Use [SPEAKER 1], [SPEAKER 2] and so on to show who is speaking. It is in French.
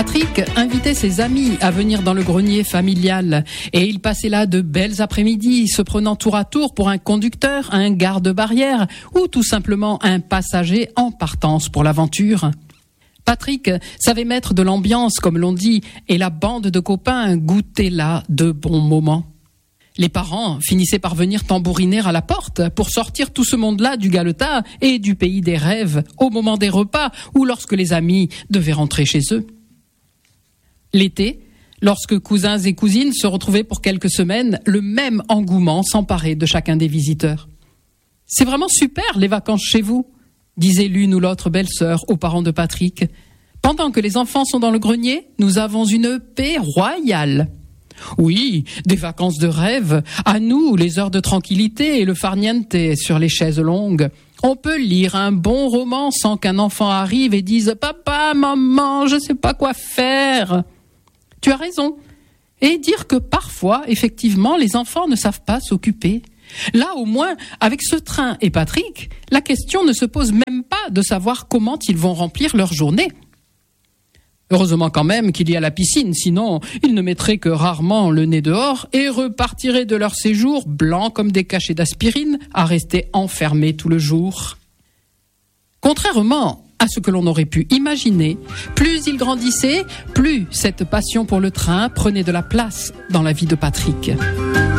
[SPEAKER 1] Patrick invitait ses amis à venir dans le grenier familial et il passait là de belles après-midi, se prenant tour à tour pour un conducteur, un garde-barrière ou tout simplement un passager en partance pour l'aventure. Patrick savait mettre de l'ambiance, comme l'on dit, et la bande de copains goûtait là de bons moments. Les parents finissaient par venir tambouriner à la porte pour sortir tout ce monde-là du galetas et du pays des rêves au moment des repas ou lorsque les amis devaient rentrer chez eux. L'été, lorsque cousins et cousines se retrouvaient pour quelques semaines, le même engouement s'emparait de chacun des visiteurs. « C'est vraiment super les vacances chez vous », disait l'une ou l'autre belle-sœur aux parents de Patrick. « Pendant que les enfants sont dans le grenier, nous avons une paix royale. » Oui, des vacances de rêve, à nous les heures de tranquillité et le farniente sur les chaises longues. On peut lire un bon roman sans qu'un enfant arrive et dise « Papa, maman, je sais pas quoi faire ». Tu as raison. Et dire que parfois, effectivement, les enfants ne savent pas s'occuper. Là, au moins, avec ce train et Patrick, la question ne se pose même pas de savoir comment ils vont remplir leur journée. Heureusement quand même qu'il y a la piscine, sinon ils ne mettraient que rarement le nez dehors et repartiraient de leur séjour blancs comme des cachets d'aspirine à rester enfermés tout le jour. Contrairement à ce que l'on aurait pu imaginer, plus il grandissait, plus cette passion pour le train prenait de la place dans la vie de Patrick.